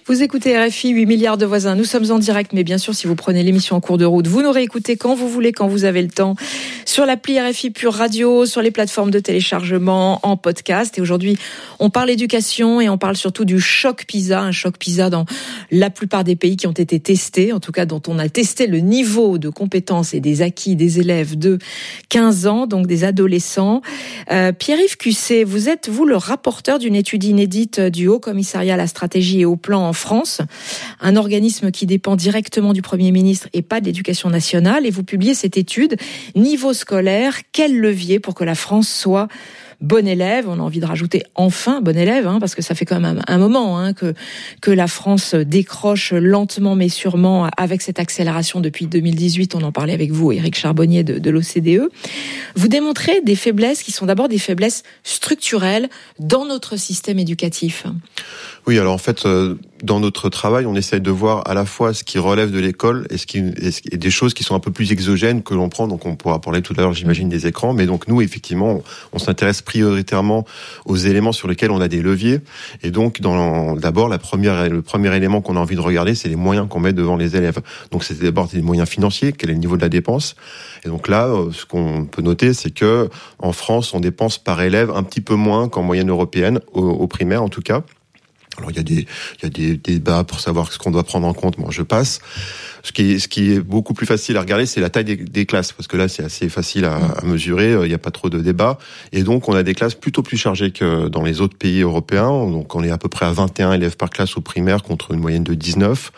Vous écoutez RFI, 8 milliards de voisins. Nous sommes en direct, mais bien sûr, si vous prenez l'émission en cours de route, vous nous réécoutez quand vous voulez, quand vous avez le temps, sur l'appli RFI Pure Radio, sur les plateformes de téléchargement, en podcast. Et aujourd'hui, on parle éducation et on parle surtout du choc PISA, un choc PISA dans la plupart des pays qui ont été testés, en tout cas dont on a testé le niveau de compétences et des acquis des élèves de 15 ans, donc des adolescents. Pierre-Yves Cusset, vous êtes, vous, le rapporteur d'une étude inédite du Haut Commissariat à la stratégie et au plan en France, un organisme qui dépend directement du Premier ministre et pas de l'Éducation nationale, et vous publiez cette étude Niveau scolaire, quel levier pour que la France soit bon élève. On a envie de rajouter enfin bon élève, parce que ça fait quand même un moment que la France décroche lentement mais sûrement avec cette accélération depuis 2018. On en parlait avec vous, Éric Charbonnier de l'OCDE. Vous démontrez des faiblesses qui sont d'abord des faiblesses structurelles dans notre système éducatif. Oui, alors en fait, dans notre travail, on essaye de voir à la fois ce qui relève de l'école et des choses qui sont un peu plus exogènes que l'on prend. Donc on pourra parler tout à l'heure, j'imagine, des écrans. Mais donc nous, effectivement, on s'intéresse prioritairement aux éléments sur lesquels on a des leviers. Et donc, d'abord, le premier élément qu'on a envie de regarder, c'est les moyens qu'on met devant les élèves. Donc c'est d'abord des moyens financiers, quel est le niveau de la dépense. Et donc là, ce qu'on peut noter, c'est que en France, on dépense par élève un petit peu moins qu'en moyenne européenne, au primaire en tout cas. Alors il y a des débats pour savoir ce qu'on doit prendre en compte. Moi, je passe. Ce qui est beaucoup plus facile à regarder, c'est la taille des classes, parce que là, c'est assez facile à mesurer. Il n'y a pas trop de débats, et donc on a des classes plutôt plus chargées que dans les autres pays européens. Donc on est à peu près à 21 élèves par classe au primaire contre une moyenne de 19.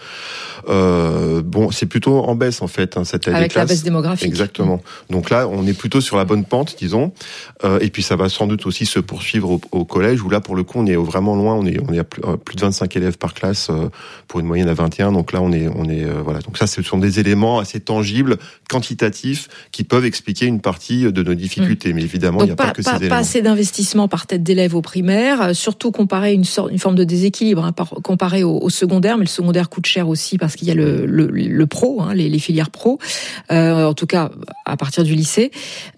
C'est plutôt en baisse en fait, cette taille des classes. Avec la baisse démographique. Exactement. Donc là, on est plutôt sur la bonne pente, disons. Et puis ça va sans doute aussi se poursuivre au collège, où là, pour le coup, on est vraiment loin. On est à plus de 25 élèves par classe pour une moyenne à 21. Donc là, on est voilà. Donc ça, ce sont des éléments assez tangibles, quantitatifs, qui peuvent expliquer une partie de nos difficultés. Mais évidemment, il n'y a pas que ces éléments. Pas assez d'investissement par tête d'élève au primaire, surtout comparé une forme de déséquilibre comparé au secondaire. Mais le secondaire coûte cher aussi parce qu'il y a le pro, les filières pro, en tout cas à partir du lycée.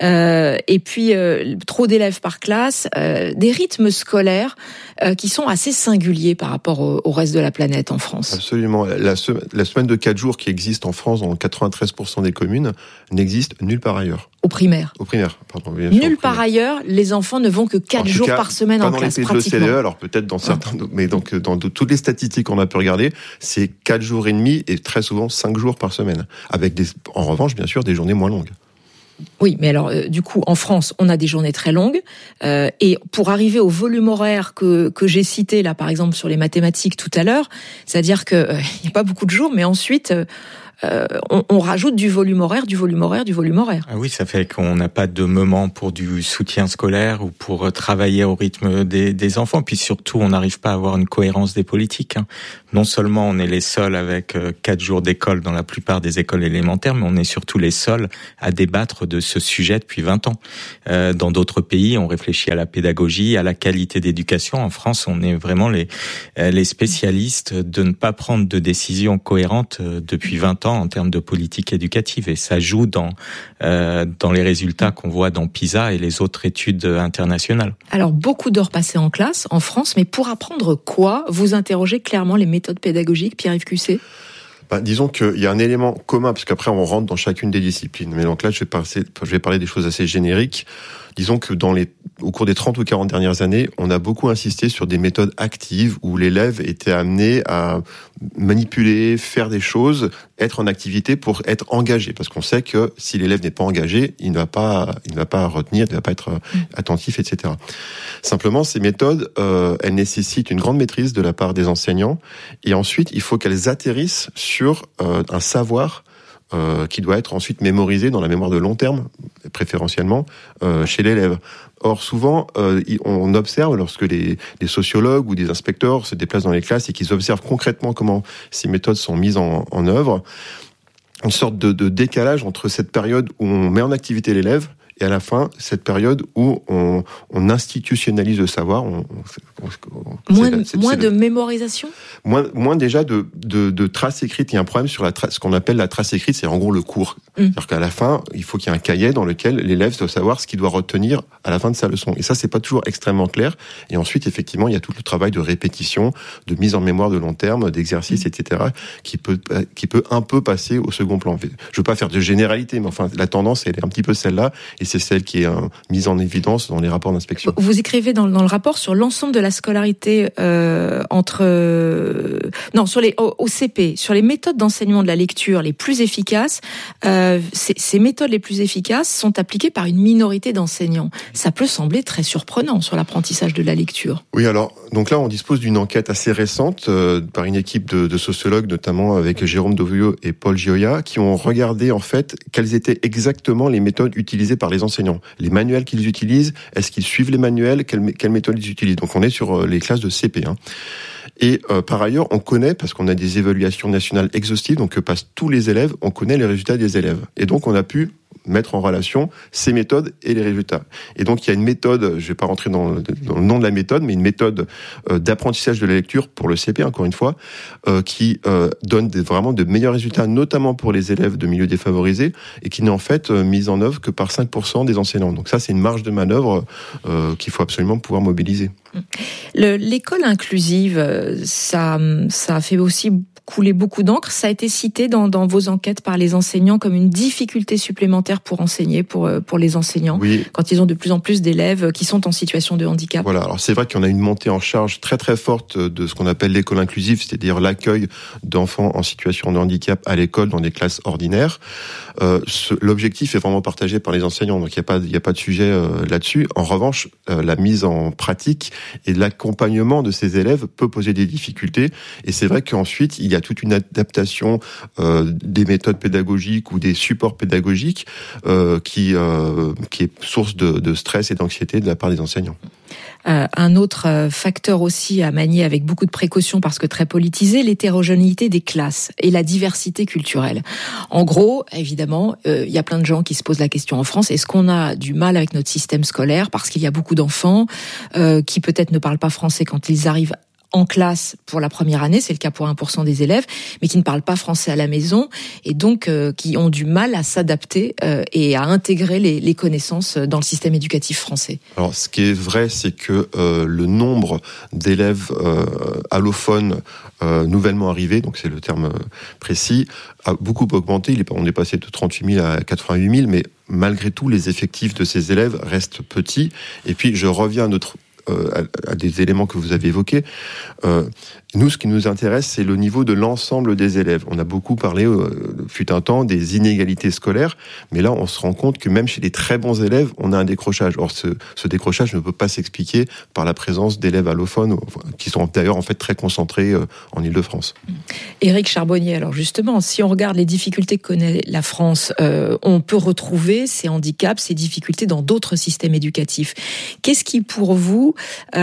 Et puis trop d'élèves par classe, des rythmes scolaires qui sont assez singuliers par rapport au reste de la planète en France. Absolument. La semaine de 4 jours qui existe en France dans 93% des communes n'existe nulle part ailleurs. Au primaire, pardon. Nulle part ailleurs, les enfants ne vont que 4 jours par semaine en classe, pratiquement. Pas dans les pays de l'OCDE, alors peut-être dans certains, mais donc dans toutes les statistiques qu'on a pu regarder, c'est 4 jours et demi et très souvent 5 jours par semaine. Avec en revanche, bien sûr, des journées moins longues. Oui, mais alors du coup, en France, on a des journées très longues, et pour arriver au volume horaire que j'ai cité là, par exemple sur les mathématiques tout à l'heure, c'est-à-dire que il n'y a pas beaucoup de jours, mais ensuite on rajoute du volume horaire. Ah oui, ça fait qu'on n'a pas de moment pour du soutien scolaire ou pour travailler au rythme des enfants. Puis surtout, on n'arrive pas à avoir une cohérence des politiques. Non seulement on est les seuls avec 4 jours d'école dans la plupart des écoles élémentaires, mais on est surtout les seuls à débattre de ce sujet depuis 20 ans. Dans d'autres pays, on réfléchit à la pédagogie, à la qualité d'éducation. En France, on est vraiment les spécialistes de ne pas prendre de décisions cohérentes depuis 20 ans en termes de politique éducative, et ça joue dans les résultats qu'on voit dans PISA et les autres études internationales. Alors, beaucoup d'heures passées en classe en France, mais pour apprendre quoi? Vous interrogez clairement les méthodes pédagogiques, Pierre-Yves Cusset? Disons qu'il y a un élément commun, parce qu'après on rentre dans chacune des disciplines. Mais donc là, je vais parler des choses assez génériques. Disons que au cours des 30 ou 40 dernières années, on a beaucoup insisté sur des méthodes actives où l'élève était amené à manipuler, faire des choses, être en activité pour être engagé. Parce qu'on sait que si l'élève n'est pas engagé, il ne va pas retenir, il ne va pas être attentif, etc. Simplement, ces méthodes, elles nécessitent une grande maîtrise de la part des enseignants. Et ensuite, il faut qu'elles atterrissent sur un savoir qui doit être ensuite mémorisé dans la mémoire de long terme, préférentiellement chez l'élève. Or, souvent, on observe, lorsque les sociologues ou des inspecteurs se déplacent dans les classes et qu'ils observent concrètement comment ces méthodes sont mises en œuvre, une sorte de décalage entre cette période où on met en activité l'élève et à la fin, cette période où on institutionnalise le savoir. Moins de mémorisation ? Moins déjà de traces écrites. Il y a un problème sur ce qu'on appelle la trace écrite, c'est en gros le cours. C'est-à-dire qu'à la fin, il faut qu'il y ait un cahier dans lequel l'élève doit savoir ce qu'il doit retenir à la fin de sa leçon. Et ça, c'est pas toujours extrêmement clair. Et ensuite, effectivement, il y a tout le travail de répétition, de mise en mémoire de long terme, d'exercice, etc., qui peut un peu passer au second plan. Je veux pas faire de généralité, mais enfin, la tendance, elle est un petit peu celle-là, et c'est celle qui est mise en évidence dans les rapports d'inspection. Vous écrivez dans le rapport sur l'ensemble de la scolarité au CP, sur les méthodes d'enseignement de la lecture les plus efficaces. Ces méthodes les plus efficaces sont appliquées par une minorité d'enseignants. Ça peut sembler très surprenant sur l'apprentissage de la lecture. Oui, alors, donc là, on dispose d'une enquête assez récente par une équipe de sociologues, notamment avec Jérôme Doviot et Paul Gioia, qui ont regardé, en fait, quelles étaient exactement les méthodes utilisées par les enseignants. Les manuels qu'ils utilisent, est-ce qu'ils suivent les manuels, quelles méthodes ils utilisent. Donc, on est sur les classes de CP. Et par ailleurs, on connaît, parce qu'on a des évaluations nationales exhaustives, donc que passent tous les élèves, on connaît les résultats des élèves. Et donc, on a pu mettre en relation ces méthodes et les résultats. Et donc, il y a une méthode, je vais pas rentrer dans le nom de la méthode, mais une méthode d'apprentissage de la lecture pour le CP, encore une fois, qui donne vraiment de meilleurs résultats, notamment pour les élèves de milieux défavorisés, et qui n'est en fait mise en œuvre que par 5% des enseignants. Donc ça, c'est une marge de manœuvre qu'il faut absolument pouvoir mobiliser. L'école inclusive, ça a fait aussi couler beaucoup d'encre. Ça a été cité dans vos enquêtes par les enseignants comme une difficulté supplémentaire pour enseigner, pour les enseignants, oui, quand ils ont de plus en plus d'élèves qui sont en situation de handicap. Voilà, alors c'est vrai qu'on a une montée en charge très très forte de ce qu'on appelle l'école inclusive, c'est-à-dire l'accueil d'enfants en situation de handicap à l'école dans des classes ordinaires. L'objectif est vraiment partagé par les enseignants, donc il y a pas de sujet là-dessus. En revanche, la mise en pratique et l'accompagnement de ces élèves peut poser des difficultés, et c'est vrai qu'ensuite il y a toute une adaptation des méthodes pédagogiques ou des supports pédagogiques qui est source de stress et d'anxiété de la part des enseignants. Un autre facteur aussi à manier avec beaucoup de précautions parce que très politisé, l'hétérogénéité des classes et la diversité culturelle. En gros, évidemment, il y a plein de gens qui se posent la question en France, est-ce qu'on a du mal avec notre système scolaire parce qu'il y a beaucoup d'enfants qui peut-être ne parlent pas français quand ils arrivent en classe pour la première année, c'est le cas pour 1% des élèves, mais qui ne parlent pas français à la maison et donc qui ont du mal à s'adapter et à intégrer les connaissances dans le système éducatif français. Alors, ce qui est vrai, c'est que le nombre d'élèves allophones nouvellement arrivés, donc c'est le terme précis, a beaucoup augmenté. On est passé de 38 000 à 88 000, mais malgré tout, les effectifs de ces élèves restent petits. Et puis, je reviens à des éléments que vous avez évoqués. Nous, ce qui nous intéresse, c'est le niveau de l'ensemble des élèves. On a beaucoup parlé, fut un temps, des inégalités scolaires, mais là, on se rend compte que même chez les très bons élèves, on a un décrochage. Or, ce décrochage ne peut pas s'expliquer par la présence d'élèves allophones, qui sont d'ailleurs en fait très concentrés en Île-de-France. Éric Charbonnier, alors justement, si on regarde les difficultés que connaît la France, on peut retrouver ces handicaps, ces difficultés dans d'autres systèmes éducatifs. Qu'est-ce qui, pour vous,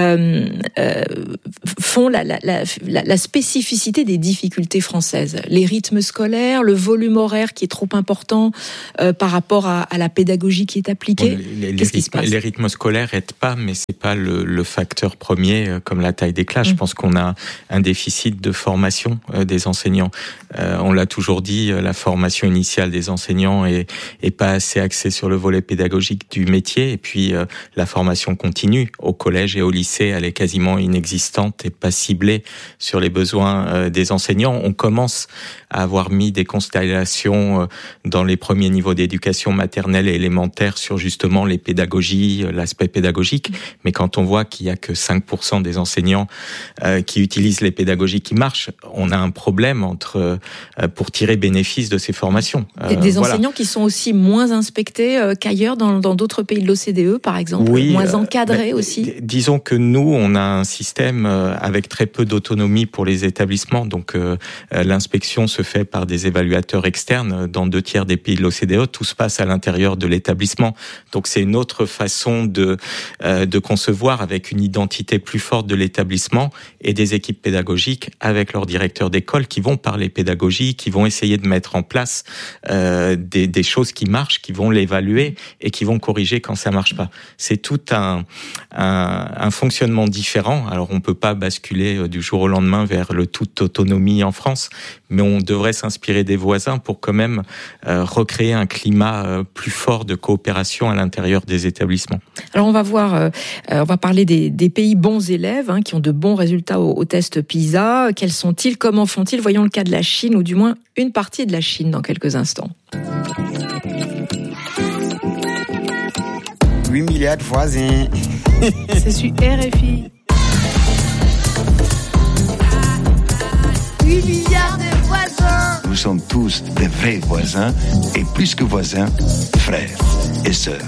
font la spécificité des difficultés françaises? Les rythmes scolaires, le volume horaire qui est trop important par rapport à la pédagogie qui est appliquée. Qu'est-ce qui se passe? Les rythmes scolaires n'aident pas, mais c'est pas le facteur premier comme la taille des classes. Je pense qu'on a un déficit de formation des enseignants. On l'a toujours dit, la formation initiale des enseignants est pas assez axée sur le volet pédagogique du métier, et puis la formation continue au collège et au lycée, elle est quasiment inexistante et pas ciblée sur les besoins des enseignants. On commence à avoir mis des constellations dans les premiers niveaux d'éducation maternelle et élémentaire sur justement les pédagogies, l'aspect pédagogique. Mais quand on voit qu'il y a que 5% des enseignants qui utilisent les pédagogies qui marchent, on a un problème pour tirer bénéfice de ces formations. Des enseignants qui sont aussi moins inspectés qu'ailleurs dans d'autres pays de l'OCDE, par exemple, oui, moins encadrés aussi. Disons que nous, on a un système avec très peu d'autonomie pour les établissements. Donc, l'inspection se fait par des évaluateurs externes. Dans 2/3 des pays de l'OCDE, tout se passe à l'intérieur de l'établissement. Donc, c'est une autre façon de concevoir, avec une identité plus forte de l'établissement et des équipes pédagogiques avec leurs directeurs d'école qui vont parler pédagogie, qui vont essayer de mettre en place des choses qui marchent, qui vont l'évaluer et qui vont corriger quand ça marche pas. C'est tout un fonctionnement différent. Alors, on peut pas basculer du jour au au lendemain vers le toute autonomie en France, mais on devrait s'inspirer des voisins pour quand même recréer un climat plus fort de coopération à l'intérieur des établissements. Alors on va parler des pays bons élèves qui ont de bons résultats au test PISA. Quels sont-ils? Comment font-ils? Voyons le cas de la Chine, ou du moins une partie de la Chine dans quelques instants. 8 milliards de voisins. C'est sur RFI. 8 milliards de voisins. Nous sommes tous des vrais voisins et plus que voisins, frères et sœurs.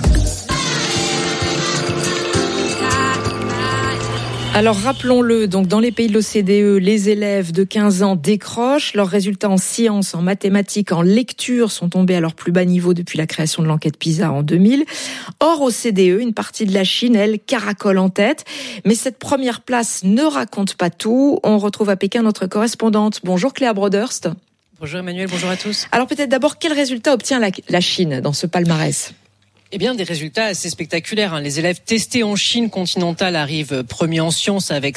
Alors rappelons-le, donc dans les pays de l'OCDE, les élèves de 15 ans décrochent. Leurs résultats en sciences, en mathématiques, en lecture sont tombés à leur plus bas niveau depuis la création de l'enquête PISA en 2000. Hors OCDE, une partie de la Chine, elle, caracole en tête. Mais cette première place ne raconte pas tout. On retrouve à Pékin notre correspondante. Bonjour Cléa Broderst. Bonjour Emmanuel, bonjour à tous. Alors peut-être d'abord, quel résultat obtient la Chine dans ce palmarès ? Eh bien, des résultats assez spectaculaires. Les élèves testés en Chine continentale arrivent premiers en sciences avec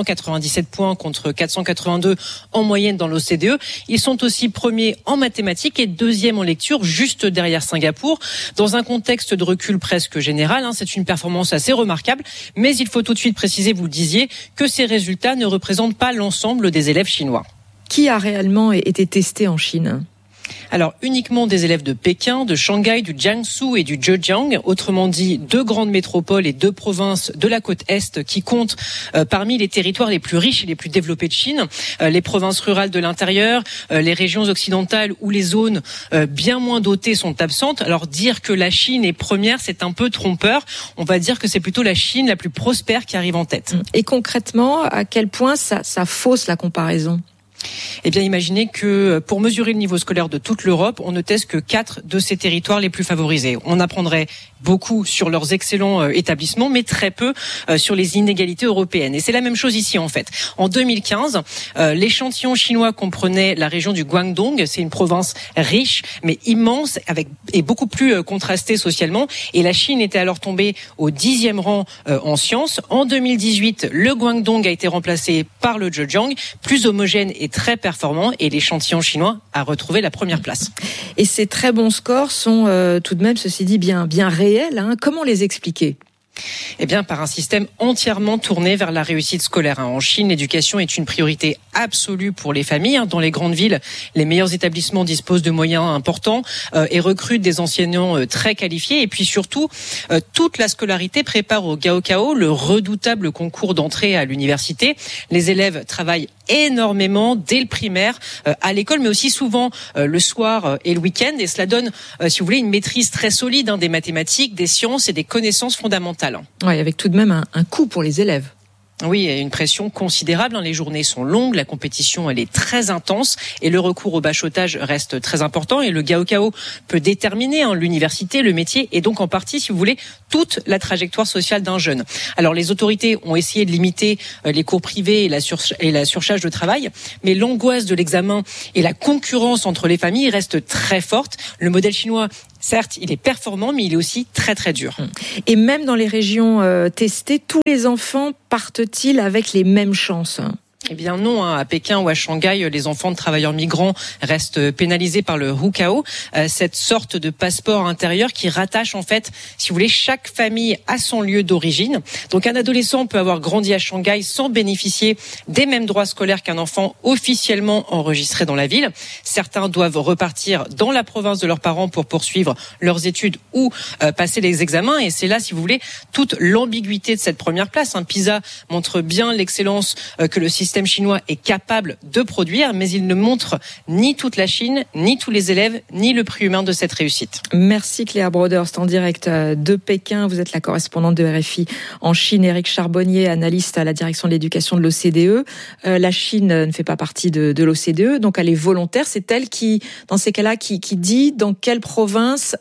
597 points contre 482 en moyenne dans l'OCDE. Ils sont aussi premiers en mathématiques et deuxième en lecture, juste derrière Singapour. Dans un contexte de recul presque général, c'est une performance assez remarquable. Mais il faut tout de suite préciser, vous le disiez, que ces résultats ne représentent pas l'ensemble des élèves chinois. Qui a réellement été testé en Chine ? Alors, uniquement des élèves de Pékin, de Shanghai, du Jiangsu et du Zhejiang, autrement dit 2 grandes métropoles et 2 provinces de la côte Est qui comptent parmi les territoires les plus riches et les plus développés de Chine. Les provinces rurales de l'intérieur, les régions occidentales ou les zones bien moins dotées sont absentes. Alors, dire que la Chine est première, c'est un peu trompeur. On va dire que c'est plutôt la Chine la plus prospère qui arrive en tête. Et concrètement, à quel point ça fausse la comparaison ? Eh bien, imaginez que pour mesurer le niveau scolaire de toute l'Europe, on ne teste que 4 de ces territoires les plus favorisés. On apprendrait beaucoup sur leurs excellents établissements, mais très peu sur les inégalités européennes. Et c'est la même chose ici, en fait. En 2015, l'échantillon chinois comprenait la région du Guangdong. C'est une province riche, mais immense, et beaucoup plus contrastée socialement. Et la Chine était alors tombée au 10e rang en sciences. En 2018, le Guangdong a été remplacé par le Zhejiang, plus homogène et très performant, et l'échantillon chinois a retrouvé la première place. Et ces très bons scores sont tout de même, ceci dit, bien réels. Comment les expliquer ? Eh bien, par un système entièrement tourné vers la réussite scolaire. En Chine, l'éducation est une priorité absolue pour les familles. Dans les grandes villes, les meilleurs établissements disposent de moyens importants et recrutent des enseignants très qualifiés. Et puis surtout, toute la scolarité prépare au Gaokao, le redoutable concours d'entrée à l'université. Les élèves travaillent énormément dès le primaire à l'école, mais aussi souvent le soir et le week-end. Et cela donne, si vous voulez, une maîtrise très solide des mathématiques, des sciences et des connaissances fondamentales. Oui, avec tout de même un coût pour les élèves. Oui, une pression considérable. Les journées sont longues, la compétition elle est très intense et le recours au bachotage reste très important. Et le Gaokao peut déterminer l'université, le métier et donc en partie, si vous voulez, toute la trajectoire sociale d'un jeune. Alors les autorités ont essayé de limiter les cours privés et la surcharge de travail, mais l'angoisse de l'examen et la concurrence entre les familles reste très forte. Le modèle chinois, certes, il est performant, mais il est aussi très très dur. Et même dans les régions testées, tous les enfants partent-ils avec les mêmes chances ? Eh bien non, à Pékin ou à Shanghai, les enfants de travailleurs migrants restent pénalisés par le Hukou, cette sorte de passeport intérieur qui rattache en fait, si vous voulez, chaque famille à son lieu d'origine. Donc un adolescent peut avoir grandi à Shanghai sans bénéficier des mêmes droits scolaires qu'un enfant officiellement enregistré dans la ville. Certains doivent repartir dans la province de leurs parents pour poursuivre leurs études ou passer les examens. Et c'est là, si vous voulez, toute l'ambiguïté de cette première place. PISA montre bien l'excellence que le système chinois est capable de produire, mais il ne montre ni toute la Chine, ni tous les élèves, ni le prix humain de cette réussite. Merci Cléa Broderst, en direct de Pékin. Vous êtes la correspondante de RFI en Chine. Éric Charbonnier, analyste à la direction de l'éducation de l'OCDE. La Chine ne fait pas partie de l'OCDE, donc elle est volontaire. C'est elle qui, dans ces cas-là, qui dit dans quelle province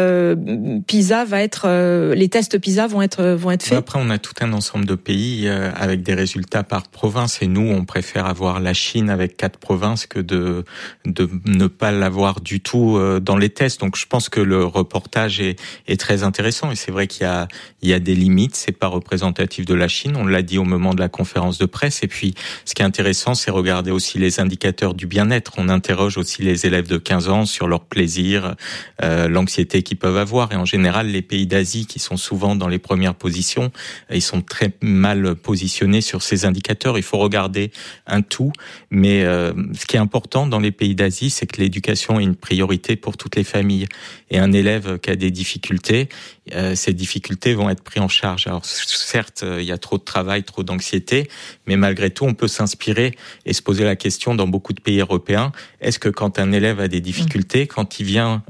PISA va être, les tests PISA vont être faits. Après, on a tout un ensemble de pays avec des résultats par province, et nous, nous, on préfère avoir la Chine avec 4 provinces que de ne pas l'avoir du tout dans les tests. Donc je pense que le reportage est très intéressant et c'est vrai qu'il y a des limites, c'est pas représentatif de la Chine, on l'a dit au moment de la conférence de presse. Et puis ce qui est intéressant, c'est regarder aussi les indicateurs du bien-être. On interroge aussi les élèves de 15 ans sur leur plaisir, l'anxiété qu'ils peuvent avoir. Et en général, les pays d'Asie qui sont souvent dans les premières positions, ils sont très mal positionnés sur ces indicateurs. Il faut regarder un tout, mais ce qui est important dans les pays d'Asie, c'est que l'éducation est une priorité pour toutes les familles. Et un élève qui a des difficultés, ces difficultés vont être prises en charge. Alors certes, il y a trop de travail, trop d'anxiété, mais malgré tout, on peut s'inspirer et se poser la question dans beaucoup de pays européens, est-ce que quand un élève a des difficultés, quand il vient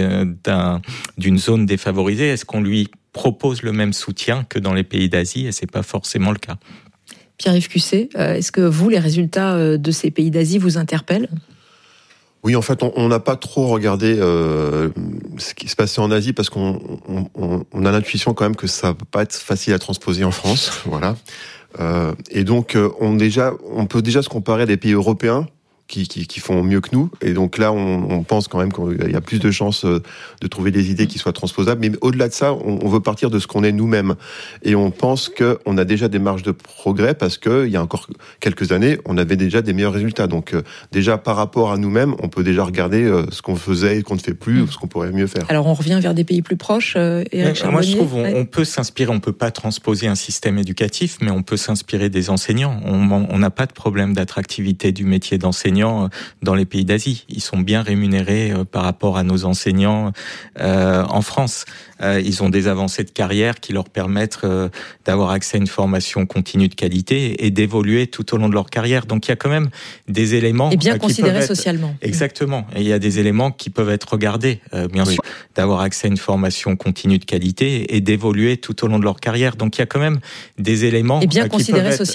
d'une zone défavorisée, est-ce qu'on lui propose le même soutien que dans les pays d'Asie? Et c'est pas forcément le cas. Pierre-Yves Cusset, est-ce que vous, les résultats de ces pays d'Asie vous interpellent ? Oui, en fait, on n'a pas trop regardé ce qui se passait en Asie parce qu'on a l'intuition quand même que ça va pas être facile à transposer en France, voilà. Et donc, on peut déjà se comparer à des pays européens qui font mieux que nous. Et donc là, on pense quand même qu'il y a plus de chances de trouver des idées qui soient transposables. Mais au-delà de ça, on veut partir de ce qu'on est nous-mêmes. Et on pense qu'on a déjà des marges de progrès parce que il y a encore quelques années, on avait déjà des meilleurs résultats. Donc déjà, par rapport à nous-mêmes, on peut déjà regarder ce qu'on faisait et qu'on ne fait plus, ou ce qu'on pourrait mieux faire. Alors, on revient vers des pays plus proches, Éric Charbonnier. Moi, je trouve on peut s'inspirer. On peut pas transposer un système éducatif, mais on peut s'inspirer des enseignants. On n'a pas de problème d'attractivité du métier d'enseignant dans les pays d'Asie. Ils sont bien rémunérés par rapport à nos enseignants en France. Ils ont des avancées de carrière qui leur permettent d'avoir accès à une formation continue de qualité et d'évoluer tout au long de leur carrière. Donc il y a quand même des éléments... Et bien considérés socialement. Exactement. Et il y a des éléments qui peuvent être regardés, bien sûr, d'avoir accès à une formation continue de qualité et d'évoluer tout au long de leur carrière. Donc il y a quand même des éléments et bien qui considérés peuvent être